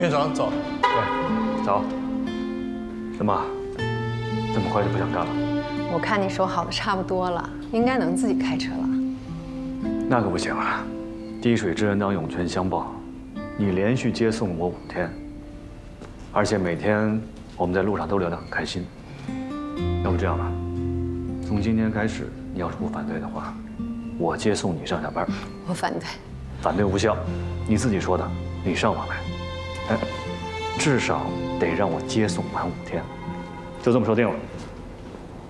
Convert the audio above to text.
院长早。 对，早。怎么，这么快就不想干了？ 我看你手好的差不多了，应该能自己开车了。 那可不行啊！滴水之恩当涌泉相报，你连续接送我5天，而且每天我们在路上都聊得很开心。要不这样吧，从今天开始，你要是不反对的话，我接送你上下班。 我反对。 反对无效，你自己说的，礼尚往来。哎，至少得让我接送满5天，就这么说定了。